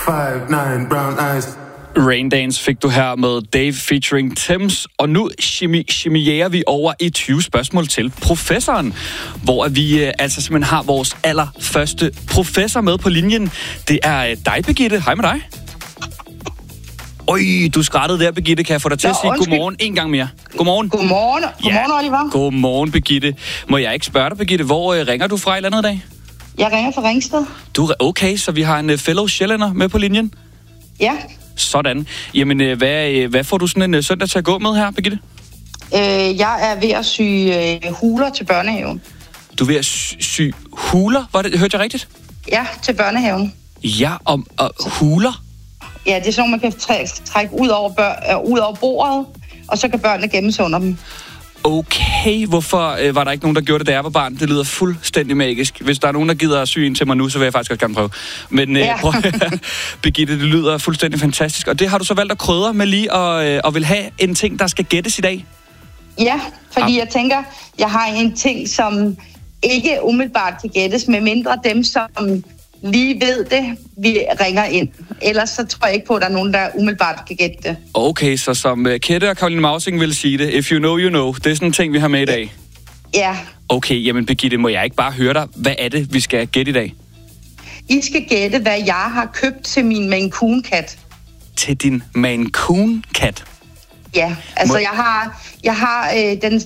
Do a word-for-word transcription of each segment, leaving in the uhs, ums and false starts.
five nine brown eyes. Raindance fik du her med Dave featuring Thames, og nu chimierer vi over i tyve spørgsmål til professoren, hvor vi øh, altså simpelthen har vores allerførste professor med på linjen. Det er øh, dig, Birgitte. Hej med dig. Øj, du skrættede der, Birgitte. Kan jeg få dig til Nå, at sige undskyld. Godmorgen en gang mere? Godmorgen. Godmorgen. Godmorgen, ja. Oliver. Godmorgen, Birgitte. Må jeg ikke spørge dig, Birgitte, hvor øh, ringer du fra i landet i dag? Jeg ringer fra Ringsted. Du, okay, så vi har en uh, fellow sjællænder med på linjen? Ja. Sådan. Jamen, uh, hvad, uh, hvad får du sådan en uh, søndag til at gå med her, Birgitte? Øh, jeg er ved at sy uh, huler til børnehaven. Du er ved at sy, sy huler? Var det, hørte jeg rigtigt? Ja, til børnehaven. Ja, om uh, huler? Ja, det er sådan, man kan trække, trække ud, over bør, uh, ud over bordet, og så kan børnene gemme sig under dem. Okay, hvorfor øh, var der ikke nogen, der gjorde det, da jeg var barn? Det lyder fuldstændig magisk. Hvis der er nogen, der gider at sy ind til mig nu, så vil jeg faktisk også gerne prøve. Men øh, ja. prøv, Birgitte, det lyder fuldstændig fantastisk. Og det har du så valgt at krydre med lige og, øh, og vil have en ting, der skal gættes i dag? Ja, fordi ja. jeg tænker, jeg har en ting, som ikke umiddelbart kan gættes, med mindre dem, som lige ved det, vi ringer ind. Ellers så tror jeg ikke på, at der er nogen, der umiddelbart kan gætte det. Okay, så som uh, Kette og Caroline Mausing vil sige det, if you know, you know. Det er sådan en ting, vi har med i dag. Ja. Okay, jamen Birgitte, må jeg ikke bare høre dig? Hvad er det, vi skal gætte i dag? I skal gætte, hvad jeg har købt til min Maine Coon-kat. Til din Maine Coon-kat? Ja, altså må... jeg har, jeg har øh, den,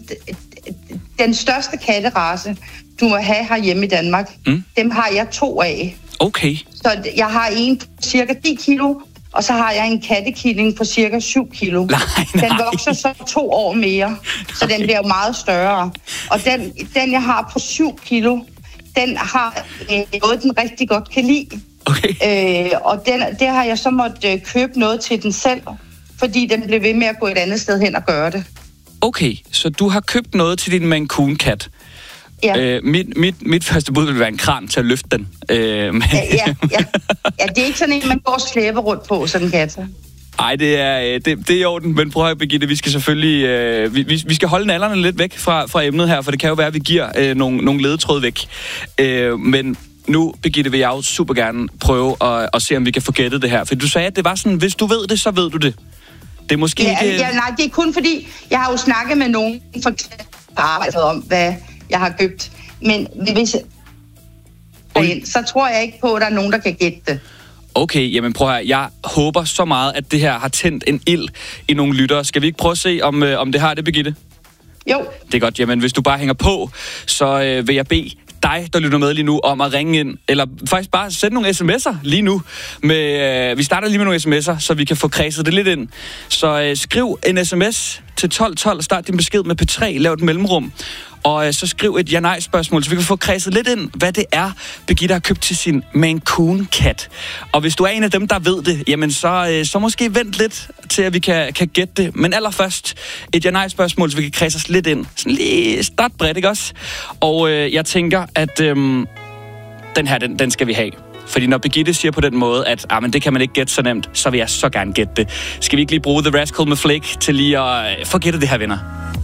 den største katterace, du må have herhjemme i Danmark. Mm. Dem har jeg to af. Okay. Så jeg har en på cirka ti kilo, og så har jeg en kattekilling på cirka syv kilo. Nej, nej. Den vokser så to år mere, så okay. Den bliver meget større. Og den, den, jeg har på syv kilo, den har øh, noget, den rigtig godt kan lide. Okay. Øh, og den, det har jeg så måttet øh, købe noget til den selv, fordi den blev ved med at gå et andet sted hen og gøre det. Okay, så du har købt noget til din Maine Coon-kat. Ja. Øh, mit, mit, mit første bud vil være en kran til at løfte den. Øh, men... ja, ja, ja. ja, det er ikke sådan en, man går og slæber rundt på, sådan en kat. Nej, det er, det, det er i orden, men prøv at høre, Birgitte, vi skal selvfølgelig øh, vi, vi skal holde nallerne lidt væk fra, fra emnet her, for det kan jo være, at vi giver øh, nogle, nogle ledetråd væk. Øh, men nu, Birgitte, vil jeg jo super gerne prøve at, at se, om vi kan få gættet det her. For du sagde, at det var sådan, hvis du ved det, så ved du det. Det er måske ja, ikke... Ja, nej, det er kun fordi, jeg har jo snakket med nogen for arbejdet om, hvad jeg har købt. Men hvis jeg, så tror jeg ikke på, at der er nogen, der kan gætte det. Okay, jamen prøv her. Jeg håber så meget, at det her har tændt en ild i nogle lyttere. Skal vi ikke prøve at se, om, øh, om det har det, Birgitte? Jo. Det er godt. Jamen, hvis du bare hænger på, så øh, vil jeg bede dig, der lytter med lige nu, om at ringe ind, eller faktisk bare sende nogle sms'er lige nu. Med, øh, vi starter lige med nogle sms'er, så vi kan få kredset det lidt ind. Så øh, skriv en sms til tolv tolv, start din besked med P tre, lav et mellemrum. Og øh, så skriv et ja-nej-spørgsmål, så vi kan få kredset lidt ind, hvad det er, Birgitte har købt til sin Maine Coon-kat. Og hvis du er en af dem, der ved det, jamen så, øh, så måske vent lidt til, at vi kan, kan gætte det. Men allerførst et ja-nej-spørgsmål, så vi kan kredse os lidt ind. Sådan lige start bredt, ikke også? Og øh, jeg tænker, at øh, den her, den, den skal vi have. Fordi når Birgitte siger på den måde, at ah, men det kan man ikke gætte så nemt, så vil jeg så gerne gætte det. Skal vi ikke lige bruge The Rascal med Flake til lige at øh, få gættet det her, venner?